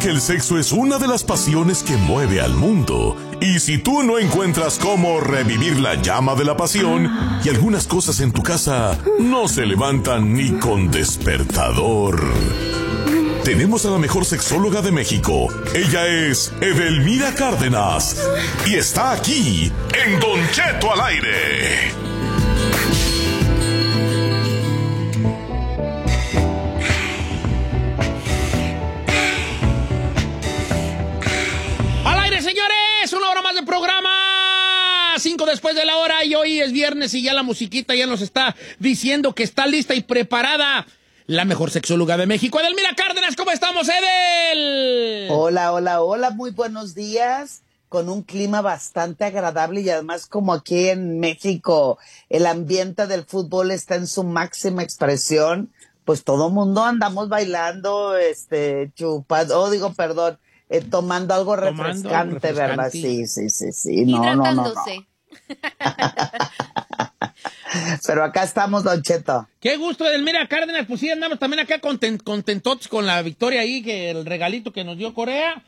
que el sexo es una de las pasiones que mueve al mundo. Y si tú no encuentras cómo revivir la llama de la pasión, y algunas cosas en tu casa no se levantan ni con despertador. Tenemos a la mejor sexóloga de México. Ella es Edelmira Cárdenas. Y está aquí, en Don Cheto al aire. ¡Al aire, señores! Una hora más de programa. 5 después de la hora. Y hoy es viernes y ya la musiquita ya nos está diciendo que está lista y preparada la mejor sexóloga de México, Edelmira Cárdenas. ¿Cómo estamos, Edel? Hola, hola, hola, muy buenos días. Con un clima bastante agradable y además como aquí en México el ambiente del fútbol está en su máxima expresión, pues todo mundo andamos bailando, tomando algo refrescante, ¿verdad? Sí, no. Pero acá estamos, Don Cheto. Qué gusto, Edelmira Cárdenas. Pues sí, andamos también acá contentotes con la victoria ahí, que el regalito que nos dio Corea.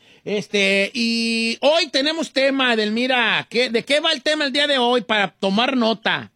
Y hoy tenemos tema, Edelmira. ¿De qué va el tema el día de hoy para tomar nota?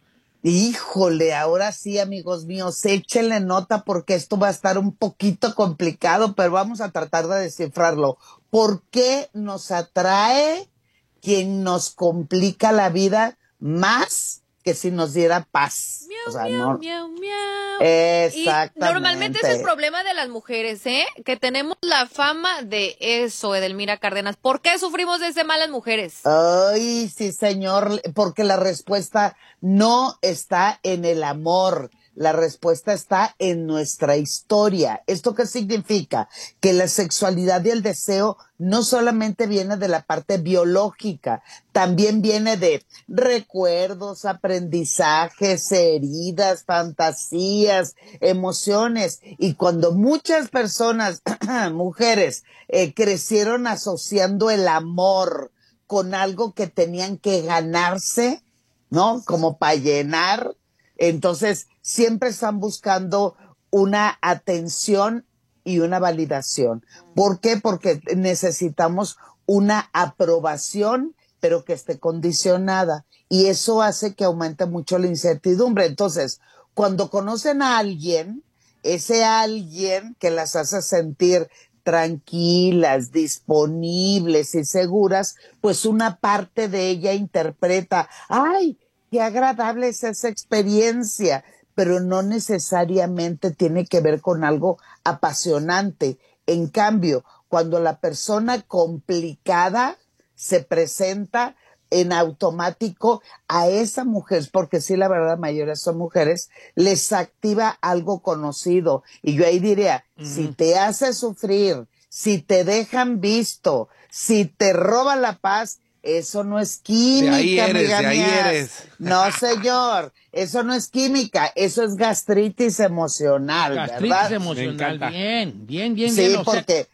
Híjole, ahora sí, amigos míos, échenle nota porque esto va a estar un poquito complicado, pero vamos a tratar de descifrarlo. ¿Por qué nos atrae quien nos complica la vida más que si nos diera paz? Miau, O sea, miau, no. miau, miau. Exactamente. Y normalmente es el problema de las mujeres, ¿eh? Que tenemos la fama de eso, Edelmira Cárdenas. ¿Por qué sufrimos de ese mal las mujeres? Ay, sí, señor, porque la respuesta no está en el amor. La respuesta está en nuestra historia. ¿Esto qué significa? Que la sexualidad y el deseo no solamente viene de la parte biológica, también viene de recuerdos, aprendizajes, heridas, fantasías, emociones. Y cuando muchas personas, mujeres, crecieron asociando el amor con algo que tenían que ganarse, ¿no? Como para llenar. Entonces, siempre están buscando una atención y una validación. ¿Por qué? Porque necesitamos una aprobación, pero que esté condicionada. Y eso hace que aumente mucho la incertidumbre. Entonces, cuando conocen a alguien, ese alguien que las hace sentir tranquilas, disponibles y seguras, pues una parte de ella interpreta, ¡ay, qué agradable es esa experiencia! Pero no necesariamente tiene que ver con algo apasionante. En cambio, cuando la persona complicada se presenta en automático a esa mujer, porque sí, la verdad, la mayoría son mujeres, les activa algo conocido. Y yo ahí diría, si te hace sufrir, si te dejan visto, si te roban la paz, eso no es química, amiga mía. No, señor, eso no es química, eso es gastritis emocional, Gastritis ¿verdad? emocional, bien. Sí, porque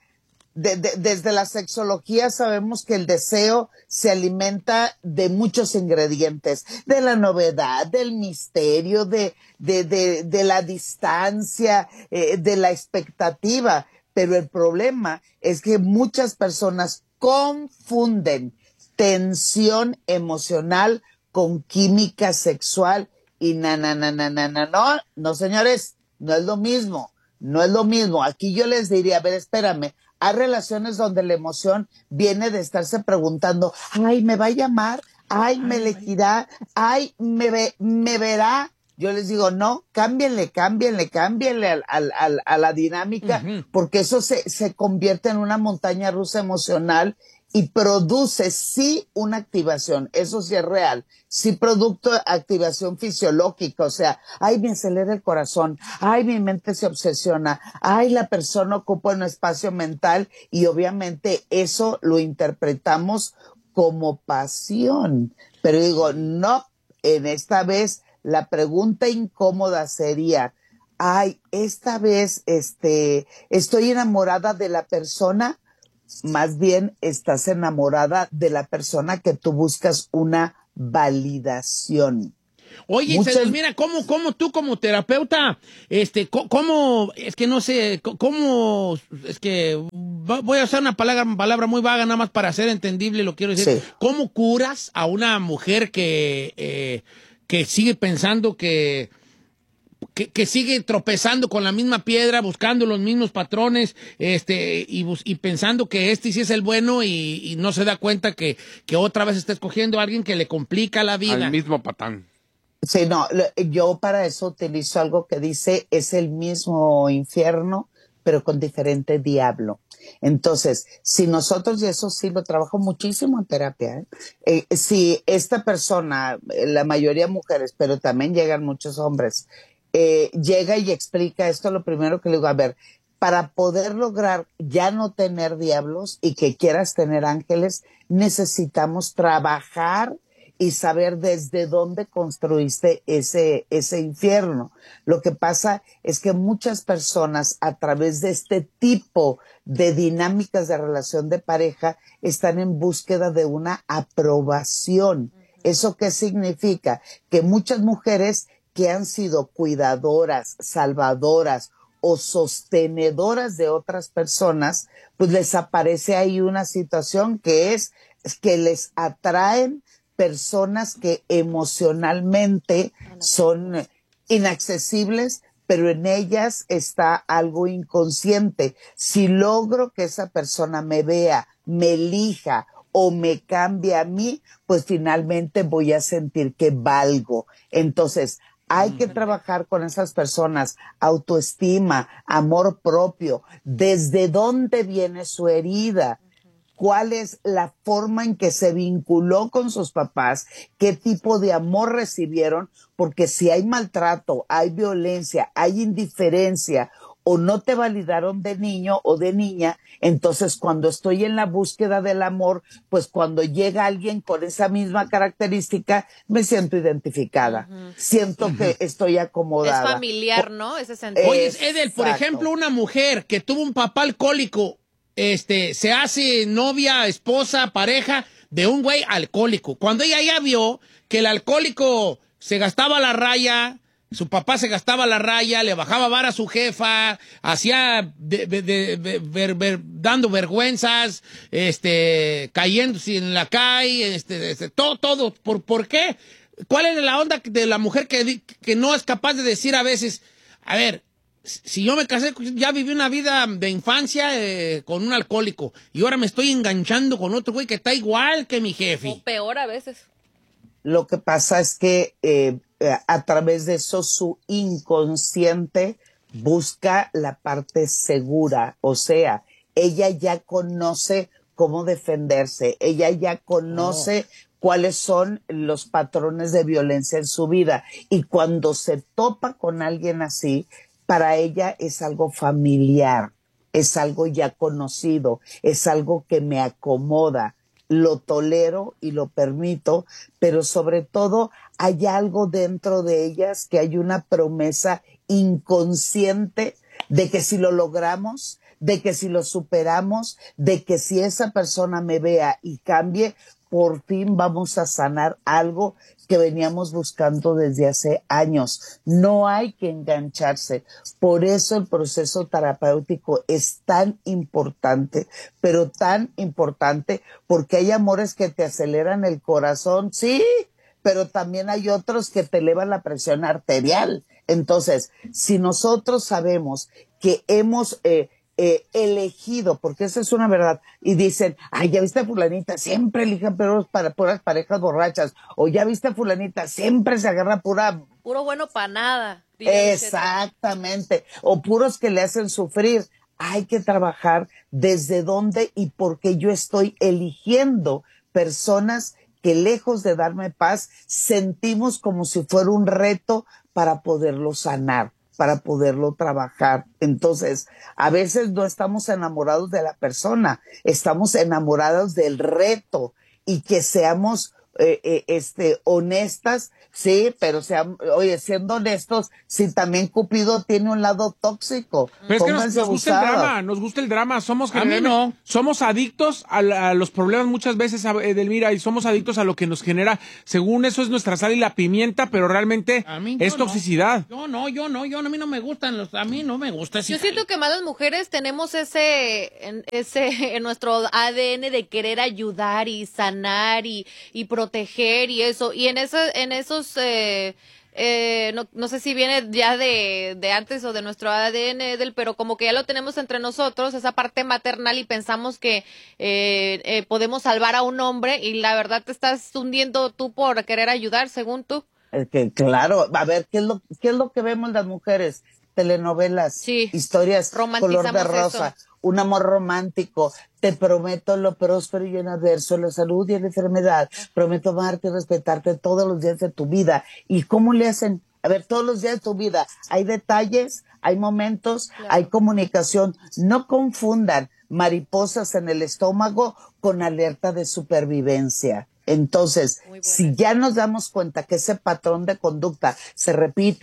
desde la sexología sabemos que el deseo se alimenta de muchos ingredientes, de la novedad, del misterio, de la distancia, de la expectativa. Pero el problema es que muchas personas confunden tensión emocional con química sexual y no, señores, no es lo mismo. Aquí yo les diría, a ver, espérame, hay relaciones donde la emoción viene de estarse preguntando, ay, ¿me va a llamar? Ay, ¿me elegirá? Ay, ¿me verá? Yo les digo, no, cámbienle a la dinámica, porque eso se convierte en una montaña rusa emocional y produce, sí, una activación, eso sí es real, sí producto de activación fisiológica, o sea, ay, me acelera el corazón, ay, mi mente se obsesiona, ay, la persona ocupa un espacio mental y obviamente eso lo interpretamos como pasión. Pero digo, no, en esta vez la pregunta incómoda sería, ay, esta vez estoy enamorada de la persona. Más bien estás enamorada de la persona que tú buscas una validación. Oye, mira, ¿cómo tú como terapeuta, cómo, es que no sé, cómo, es que voy a usar una palabra muy vaga nada más para hacer entendible, lo quiero decir. Sí. ¿Cómo curas a una mujer que sigue pensando que sigue tropezando con la misma piedra, buscando los mismos patrones, y pensando que sí es el bueno y no se da cuenta que otra vez está escogiendo a alguien que le complica la vida? Al mismo patán. Sí, no, yo para eso utilizo algo que dice, es el mismo infierno, pero con diferente diablo. Entonces, si nosotros, y eso sí lo trabajo muchísimo en terapia, si esta persona, la mayoría mujeres, pero también llegan muchos hombres, llega y explica esto, lo primero que le digo, a ver, para poder lograr ya no tener diablos y que quieras tener ángeles, necesitamos trabajar y saber desde dónde construiste ese infierno. Lo que pasa es que muchas personas a través de este tipo de dinámicas de relación de pareja están en búsqueda de una aprobación. ¿Eso qué significa? Que muchas mujeres que han sido cuidadoras, salvadoras o sostenedoras de otras personas, pues les aparece ahí una situación que es que les atraen personas que emocionalmente son inaccesibles, pero en ellas está algo inconsciente. Si logro que esa persona me vea, me elija o me cambie a mí, pues finalmente voy a sentir que valgo. Entonces, hay que trabajar con esas personas, autoestima, amor propio, desde dónde viene su herida, cuál es la forma en que se vinculó con sus papás, qué tipo de amor recibieron, porque si hay maltrato, hay violencia, hay indiferencia o no te validaron de niño o de niña, entonces cuando estoy en la búsqueda del amor, pues cuando llega alguien con esa misma característica, me siento identificada, siento que estoy acomodada. Es familiar, ¿no? Ese sentido. Oye, Edel, por ejemplo, una mujer que tuvo un papá alcohólico, se hace novia, esposa, pareja de un güey alcohólico. Cuando ella ya vio que el alcohólico se gastaba la raya, su papá se gastaba la raya, le bajaba vara a su jefa, hacía dando vergüenzas, cayéndose en la calle, todo. ¿Por qué? ¿Cuál es la onda de la mujer que no es capaz de decir a veces, a ver, si yo me casé, ya viví una vida de infancia con un alcohólico y ahora me estoy enganchando con otro güey que está igual que mi jefe? O peor a veces. Lo que pasa es que a través de eso su inconsciente busca la parte segura, o sea, ella ya conoce cómo defenderse, ella ya conoce cuáles son los patrones de violencia en su vida y cuando se topa con alguien así, para ella es algo familiar, es algo ya conocido, es algo que me acomoda, lo tolero y lo permito, pero sobre todo hay algo dentro de ellas que hay una promesa inconsciente de que si lo logramos, de que si lo superamos, de que si esa persona me vea y cambie, por fin vamos a sanar algo que veníamos buscando desde hace años. No hay que engancharse. Por eso el proceso terapéutico es tan importante, pero tan importante porque hay amores que te aceleran el corazón, sí, pero también hay otros que te elevan la presión arterial. Entonces, si nosotros sabemos que hemos elegido, porque esa es una verdad, y dicen, ay, ya viste a fulanita, siempre eligen peros para puras parejas borrachas, o ya viste a fulanita, siempre se agarra puro bueno para nada. Exactamente, o puros que le hacen sufrir. Hay que trabajar desde dónde y por qué yo estoy eligiendo personas que lejos de darme paz, sentimos como si fuera un reto para poderlo sanar, para poderlo trabajar. Entonces, a veces no estamos enamorados de la persona, estamos enamorados del reto y que seamos honestas, sí, pero siendo honestos, si también Cupido tiene un lado tóxico. Pero es que nos gusta el drama, somos adictos a los problemas muchas veces, Edelmira, y somos adictos a lo que nos genera, según eso es nuestra sal y la pimienta, pero realmente es toxicidad. Yo no, a mí no me gustan a mí no me gusta ese. Yo siento que más las mujeres tenemos en nuestro ADN de querer ayudar y sanar y proteger y eso, y en esos no sé si viene ya de antes o de nuestro ADN, pero como que ya lo tenemos entre nosotros, esa parte maternal, y pensamos que podemos salvar a un hombre, y la verdad te estás hundiendo tú por querer ayudar, según tú. Claro, a ver, ¿qué es lo que vemos las mujeres? Telenovelas, sí, historias color de rosa, eso. Un amor romántico, te prometo lo próspero y en adverso, la salud y la enfermedad, prometo amarte y respetarte todos los días de tu vida. ¿Y cómo le hacen? A ver, todos los días de tu vida hay detalles, hay momentos, claro, hay comunicación. No confundan mariposas en el estómago con alerta de supervivencia. Entonces, si ya nos damos cuenta que ese patrón de conducta se repite,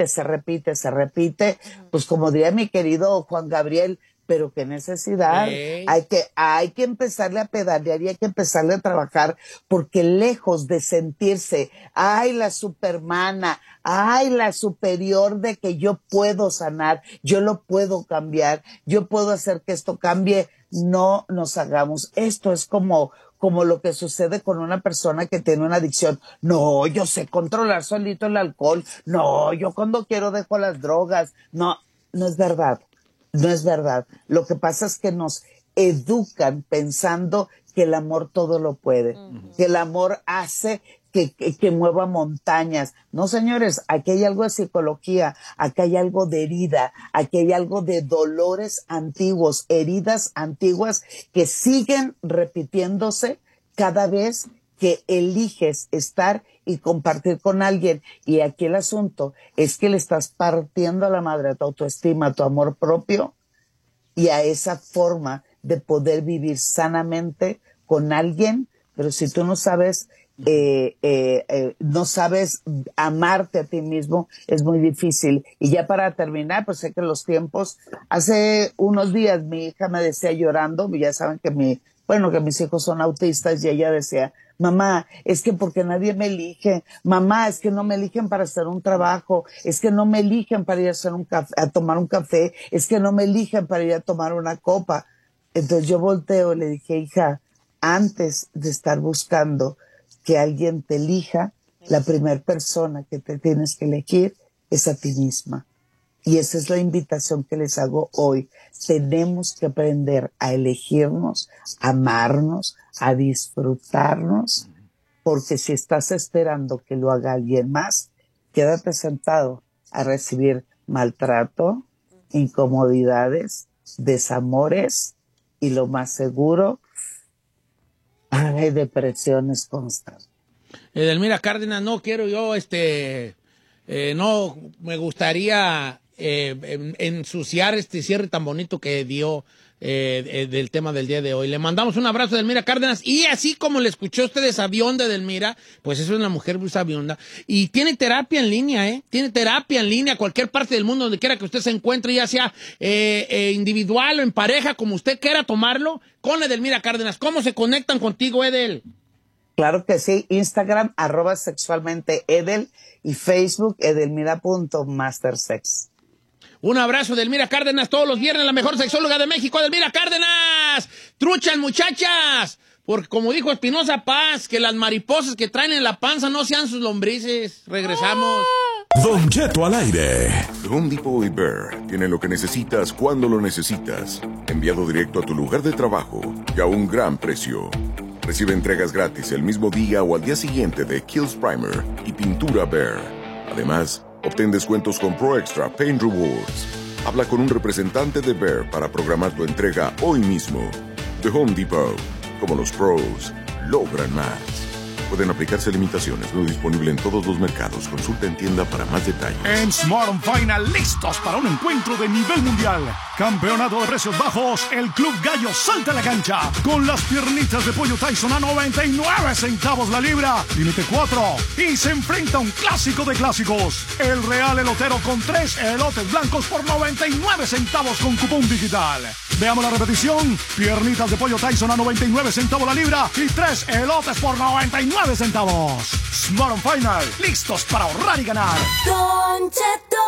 pues como diría mi querido Juan Gabriel, pero qué necesidad, hay que empezarle a pedalear y hay que empezarle a trabajar, porque lejos de sentirse, ay, la supermana, ay, la superior de que yo puedo sanar, yo lo puedo cambiar, yo puedo hacer que esto cambie, no nos hagamos. Esto es como lo que sucede con una persona que tiene una adicción. No, yo sé controlar solito el alcohol. No, yo cuando quiero dejo las drogas. No es verdad. No es verdad. Lo que pasa es que nos educan pensando que el amor todo lo puede, que el amor hace que mueva montañas. No, señores, aquí hay algo de psicología, aquí hay algo de herida, aquí hay algo de dolores antiguos, heridas antiguas que siguen repitiéndose cada vez que eliges estar y compartir con alguien. Y aquí el asunto es que le estás partiendo a la madre a tu autoestima, a tu amor propio y a esa forma de poder vivir sanamente con alguien. Pero si tú no sabes amarte a ti mismo, es muy difícil. Y ya para terminar, pues sé que los tiempos, hace unos días mi hija me decía llorando, ya saben que mis hijos son autistas, y ella decía, mamá, es que porque nadie me elige, mamá, es que no me eligen para hacer un trabajo, es que no me eligen para ir a tomar un café, es que no me eligen para ir a tomar una copa. Entonces yo volteo y le dije, hija, antes de estar buscando que alguien te elija, la primera persona que te tienes que elegir es a ti misma. Y esa es la invitación que les hago hoy. Tenemos que aprender a elegirnos, a amarnos, a disfrutarnos, porque si estás esperando que lo haga alguien más, quédate sentado a recibir maltrato, incomodidades, desamores y lo más seguro, hay depresiones constantes. Edelmira Cárdenas, no quiero yo, no me gustaría ensuciar este cierre tan bonito que dio del tema del día de hoy. Le mandamos un abrazo a Edelmira Cárdenas, y así como le escuchó usted de sabionda, Edelmira, pues eso es una mujer muy sabionda, y tiene terapia en línea, tiene terapia en línea, cualquier parte del mundo, donde quiera que usted se encuentre, ya sea individual o en pareja, como usted quiera tomarlo, con Edelmira Cárdenas. ¿Cómo se conectan contigo, Edel? Claro que sí, Instagram, @sexualmenteedel, y Facebook, edelmira.mastersex. Un abrazo, Edelmira Cárdenas, todos los viernes, la mejor sexóloga de México, Edelmira Cárdenas. ¡Truchas, muchachas! Porque como dijo Espinosa Paz, que las mariposas que traen en la panza no sean sus lombrices. Regresamos. Don Cheto al aire. Home Depot y Bear tienen lo que necesitas cuando lo necesitas. Enviado directo a tu lugar de trabajo y a un gran precio. Recibe entregas gratis el mismo día o al día siguiente de Kills Primer y pintura Bear. Además, obtén descuentos con Pro Extra Paint Rewards. Habla con un representante de Bear para programar tu entrega hoy mismo. The Home Depot. Como los pros, logran más. Pueden aplicarse limitaciones. No disponible en todos los mercados. Consulta en tienda para más detalles. En Smart & Final, listos para un encuentro de nivel mundial. Campeonato de precios bajos, el Club Gallo salta a la cancha con las piernitas de pollo Tyson a 99 centavos la libra, límite 4, y se enfrenta a un clásico de clásicos, el Real Elotero con 3 elotes blancos por 99 centavos con cupón digital. Veamos la repetición, piernitas de pollo Tyson a 99 centavos la libra y 3 elotes por 99 centavos. Smart on Final, listos para ahorrar y ganar. Don Cheto.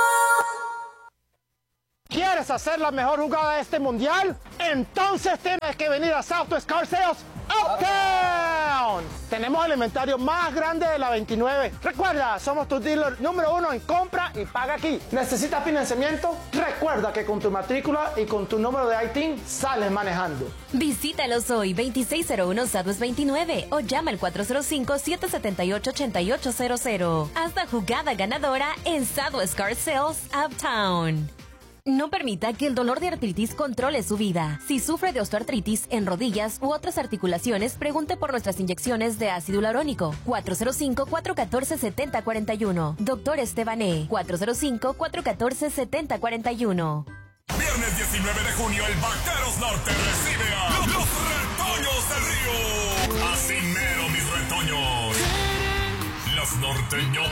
¿Quieres hacer la mejor jugada de este mundial? Entonces tienes que venir a Southwest Car Sales Uptown. Tenemos el inventario más grande de la 29. Recuerda, somos tu dealer número 1 en compra y paga aquí. ¿Necesitas financiamiento? Recuerda que con tu matrícula y con tu número de ITIN sales manejando. Visítalos hoy, 2601 Southwest 29 o llama al 405-778-8800. Haz la jugada ganadora en Southwest Car Sales Uptown. No permita que el dolor de artritis controle su vida. Si sufre de osteoartritis en rodillas u otras articulaciones, pregunte por nuestras inyecciones de ácido hialurónico. 405-414-7041. Doctor Estebané. 405-414-7041. Viernes 19 de junio, el Vaqueros Norte recibe a los Retoños del Río. Así mero, mis retoños. Los norteños.